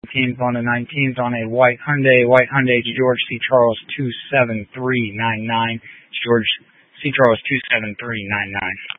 teams on the 19s on a white Hyundai. White Hyundai to George C. Charles 27399. George C. Charles 27399.